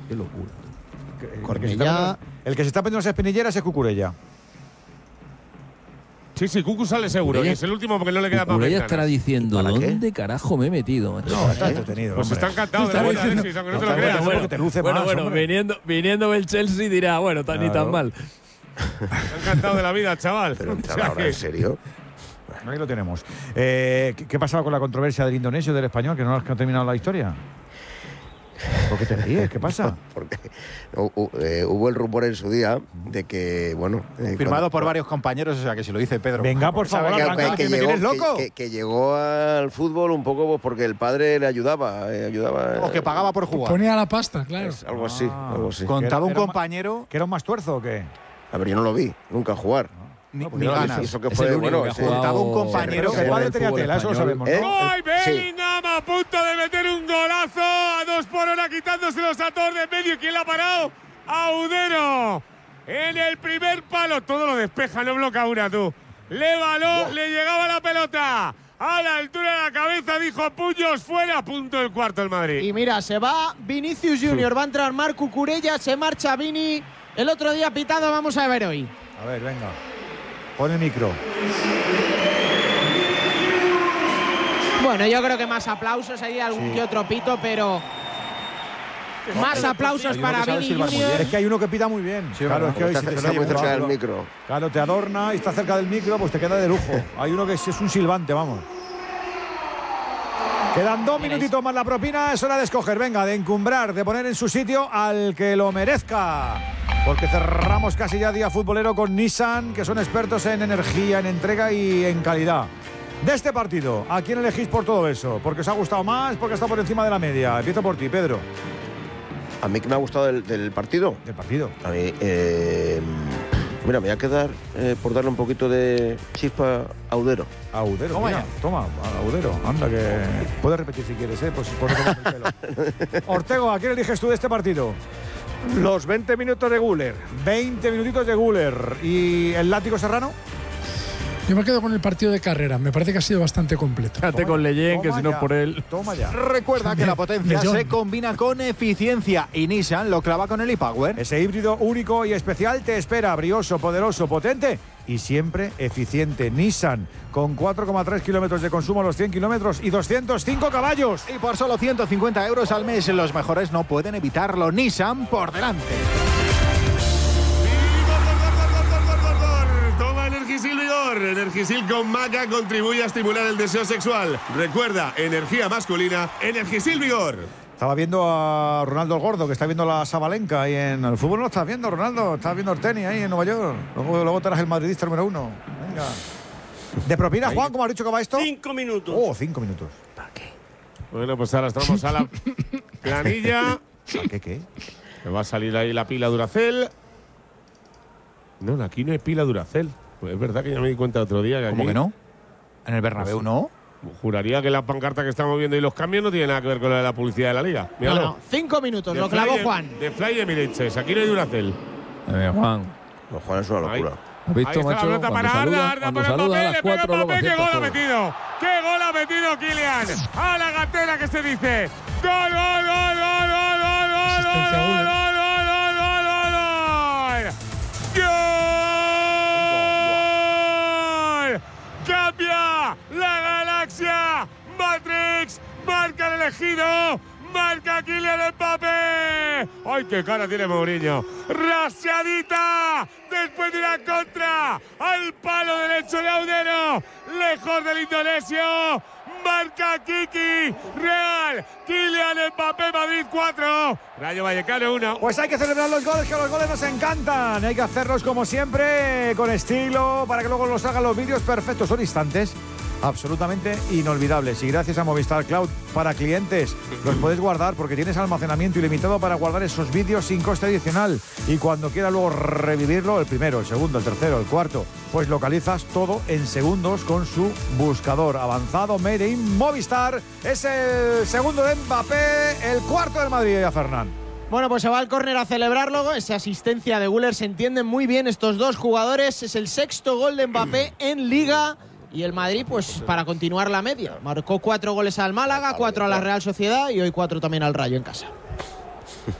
Qué locura. El que se está poniendo las espinilleras es Cucurella. Sí, Cucu sale seguro. Y es el último porque no le queda papel. Ella estará diciendo, ¿dónde carajo me he metido, macho? No, está entretenido. Pues está encantado de la vida, Alexis, aunque no te lo creas. Bueno, viniendo el Chelsea dirá, bueno, ni tan mal. Está encantado de la vida, chaval. Pero ahora, ¿en serio? Ahí lo tenemos. ¿Qué pasaba con la controversia del indonesio y del español? ¿Que no ha terminado la historia? ¿Por qué te ríes? ¿Qué pasa? Porque hubo el rumor en su día de que, bueno… firmado por varios compañeros, o sea, que si lo dice Pedro… Venga, por favor, arranca, que me tienes loco. Que llegó al fútbol un poco pues, porque el padre le ayudaba. O que pagaba por jugar. Ponía la pasta, claro. Algo así. Contaba un compañero… ¿Que era un más tuerzo o qué? A ver, yo no lo vi, nunca jugar. Ni ganas. Eso que fue, contaba un compañero que el padre tenía tela, eso lo sabemos, ¿no? ¡Ay, Bellingham a punto de meter un golazo a 2 por hora quitándoselos a todos de medio! ¿Quién la ha parado? Audero en el primer palo. Todo lo despeja, no bloquea una, tú. Le llegaba la pelota a la altura de la cabeza, dijo puños fuera, punto el cuarto el Madrid. Y mira, se va Vinicius Junior, va a entrar Marc Cucurella, se marcha Vini. El otro día pitado, vamos a ver hoy. A ver, venga. Pon el micro. Bueno, yo creo que más aplausos, hay algún que otro pito, pero más aplausos para Vini Junior. Es que hay uno que pita muy bien. Sí, claro, es que hoy está muy cerca del micro. Claro, te adorna y está cerca del micro, pues te queda de lujo. Hay uno que es un silbante, vamos. Quedan 2 minutitos más la propina, es hora de escoger, venga, de encumbrar, de poner en su sitio al que lo merezca. Porque cerramos casi ya día futbolero con Nissan, que son expertos en energía, en entrega y en calidad. De este partido, ¿a quién elegís por todo eso? ¿Porque os ha gustado más? ¿Porque está por encima de la media? Empiezo por ti, Pedro. A mí que me ha gustado del partido. Del partido. A mí, mira, me voy a quedar por darle un poquito de chispa a Audero. Audero, toma, Audero. Anda, que puedes repetir si quieres, pues por el pelo. Ortego, ¿a quién eliges tú de este partido? Los 20 minutos de Güler. 20 minutitos de Güler. ¿Y el látigo Serrano? Yo me quedo con el partido de carrera. Me parece que ha sido bastante completo. Quédate con Leyen, que si no por él… Toma ya. Recuerda que la potencia se combina con eficiencia y Nissan lo clava con el e-Power. Ese híbrido único y especial te espera, brioso, poderoso, potente y siempre eficiente. Nissan, con 4,3 kilómetros de consumo a los 100 kilómetros y 205 caballos. Y por solo 150 euros al mes, los mejores no pueden evitarlo. Nissan por delante. Energisil con Maca contribuye a estimular el deseo sexual. Recuerda, energía masculina, Energisil Vigor. Estaba viendo a Ronaldo el Gordo, que está viendo la Sabalenka ahí en el fútbol. No estás viendo, Ronaldo. Estás viendo el tenis ahí en Nueva York. Luego te harás el madridista número 1. Venga. ¿De propina, Juan, cómo has dicho que va esto? 5 minutos. Oh, 5 minutos. ¿Para qué? Bueno, pues ahora estamos a la planilla. ¿Para qué? Me va a salir ahí la pila Duracell. No, aquí no hay pila Duracell. Pues es verdad que ya me di cuenta el otro día que ¿Cómo aquí, que no? ¿En el Bernabéu no? Juraría que la pancarta que estamos viendo y los cambios no tienen nada que ver con la publicidad de la liga. Míralo. No, 5 minutos, De lo clavó Fly- Juan. De Fly Emirates, aquí no hay Duracell. Juan, Los Juan es una locura. ¿has visto, Ahí está macho? la pelota para Arda Cuando para saluda Mbappé, a le las pega 4 luego Mbappé, qué acierta gol ha todo. metido. ¡Qué gol ha metido Kylian! A la gatera que se dice. ¡Gol, gol, gol, gol, gol, gol, gol, Asistencia a gol, Güler. gol, gol, gol, gol, gol! ¡Gol! ¡Cambia la galaxia! ¡Matrix! ¡Marca el elegido! ¡Marca Kylian Mbappé! ¡Ay, qué cara tiene Mourinho! ¡Raseadita! Después de una contra al palo derecho de Audero, lejos del indonesio. Marca Kiki, Real, Kylian Mbappé, Madrid 4, Rayo Vallecano 1. Pues hay que celebrar los goles, que los goles nos encantan. Hay que hacerlos como siempre, con estilo, para que luego los hagan los vídeos perfectos. Son instantes absolutamente inolvidables. Y gracias a Movistar Cloud para clientes los puedes guardar porque tienes almacenamiento ilimitado para guardar esos vídeos sin coste adicional. Y cuando quieras luego revivirlo, el primero, el segundo, el tercero, el cuarto, pues localizas todo en segundos con su buscador avanzado Made in Movistar. Es el segundo de Mbappé, el cuarto del Madrid, ya Fernán. Bueno, pues se va al córner a celebrarlo. Esa asistencia de Güler, se entienden muy bien estos dos jugadores. Es el sexto gol de Mbappé en Liga. Y el Madrid, pues para continuar la media. Marcó 4 goles al Málaga, 4 a la Real Sociedad y hoy 4 también al Rayo en casa.